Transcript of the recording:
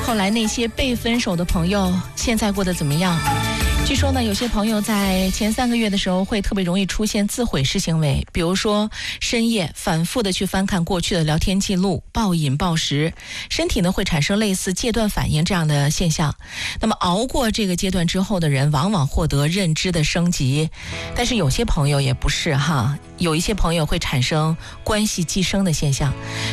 后来那些被分手的朋友现在过得怎么样？据说呢，有些朋友在前3个月的时候会特别容易出现自毁式行为，比如说深夜反复的去翻看过去的聊天记录，暴饮暴食，身体呢会产生类似戒断反应这样的现象。那么熬过这个阶段之后的人，往往获得认知的升级，但是有些朋友也不是哈，有一些朋友会产生关系寄生的现象。